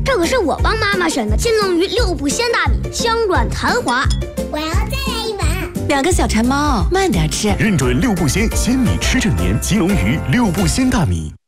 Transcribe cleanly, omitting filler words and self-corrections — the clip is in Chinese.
这可是我帮妈妈选的金龙鱼6步鲜大米，香软弹滑。 我要再来一碗。 2个小馋猫，慢点吃。 认准6步鲜，鲜米吃正年，金龙鱼6步鲜大米。